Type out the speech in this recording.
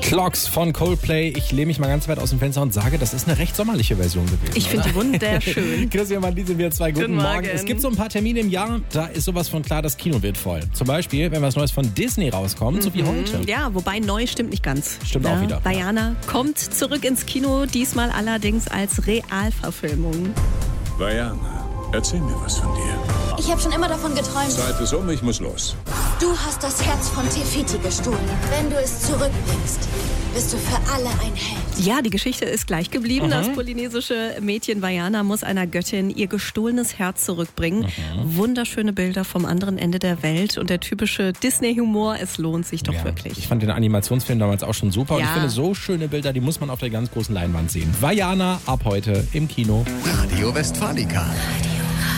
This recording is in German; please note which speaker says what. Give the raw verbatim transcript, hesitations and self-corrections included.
Speaker 1: Clocks von Coldplay. Ich lehne mich mal ganz weit aus dem Fenster und sage, das ist eine recht sommerliche Version gewesen.
Speaker 2: Ich finde die wunderschön.
Speaker 1: Christian, wann sind wir zwei? Guten,
Speaker 2: Guten
Speaker 1: Morgen.
Speaker 2: Morgen.
Speaker 1: Es gibt so ein paar Termine im Jahr, da ist sowas von klar, das Kino wird voll. Zum Beispiel, wenn was Neues von Disney rauskommt, mhm. so wie heute.
Speaker 2: Ja, wobei neu stimmt nicht ganz.
Speaker 1: Stimmt
Speaker 2: ja,
Speaker 1: auch wieder.
Speaker 2: Vaiana ja. kommt zurück ins Kino, diesmal allerdings als Realverfilmung.
Speaker 3: Vaiana, erzähl mir was von dir.
Speaker 4: Ich habe schon immer davon geträumt.
Speaker 3: Zeit ist um, ich muss los.
Speaker 4: Du hast das Herz von Tefiti gestohlen. Wenn du es zurückbringst, bist du für alle ein Held.
Speaker 2: Ja, die Geschichte ist gleich geblieben.
Speaker 1: Mhm.
Speaker 2: Das polynesische Mädchen Vaiana muss einer Göttin ihr gestohlenes Herz zurückbringen. Mhm. Wunderschöne Bilder vom anderen Ende der Welt und der typische Disney-Humor. Es lohnt sich doch
Speaker 1: ja,
Speaker 2: wirklich.
Speaker 1: Ich fand den Animationsfilm damals auch schon super. Ja. Und ich finde, so schöne Bilder, die muss man auf der ganz großen Leinwand sehen. Vaiana ab heute im Kino.
Speaker 5: Radio Westfalica.